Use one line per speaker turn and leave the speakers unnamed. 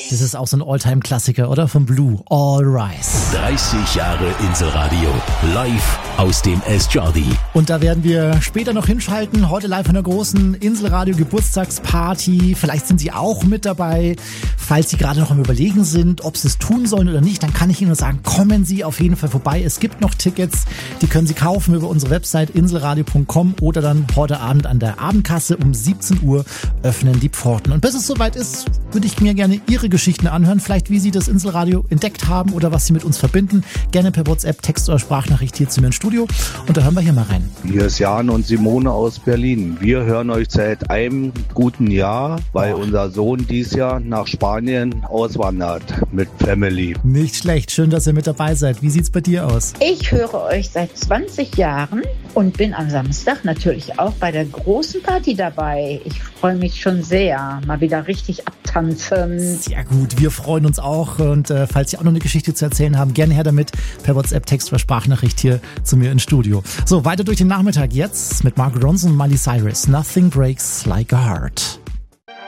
Das ist auch so ein Alltime-Klassiker, oder? Von Blue, All Rise.
30 Jahre Inselradio, live aus dem S-Jordi.
Und da werden wir später noch hinschalten, heute live von der großen Inselradio-Geburtstagsparty. Vielleicht sind Sie auch mit dabei. Falls Sie gerade noch am Überlegen sind, ob Sie es tun sollen oder nicht, dann kann ich Ihnen nur sagen, kommen Sie auf jeden Fall vorbei. Es gibt noch Tickets, die können Sie kaufen über unsere Website inselradio.com oder dann heute Abend an der Abendkasse um 17 Uhr öffnen die Pforten. Und bis es soweit ist, würde ich mir gerne Ihre Geschichten anhören, vielleicht wie Sie das Inselradio entdeckt haben oder was Sie mit uns verbinden. Gerne per WhatsApp, Text oder Sprachnachricht hier zu mir ins Studio. Und da hören wir hier mal rein.
Hier ist Jan und Simone aus Berlin. Wir hören euch seit einem guten Jahr, weil unser Sohn dieses Jahr nach Spanien auswandert mit Family.
Nicht schlecht, schön, dass ihr mit dabei seid. Wie sieht's bei dir aus?
Ich höre euch seit 20 Jahren und bin am Samstag natürlich auch bei der großen Party dabei. Ich freue mich schon sehr, mal wieder richtig abtanzen.
Sehr gut, wir freuen uns auch. Und falls Sie auch noch eine Geschichte zu erzählen haben, gerne her damit per WhatsApp, Text oder Sprachnachricht hier zu mir ins Studio. So, weiter durch den Nachmittag jetzt mit Mark Ronson und Miley Cyrus. Nothing breaks like a heart.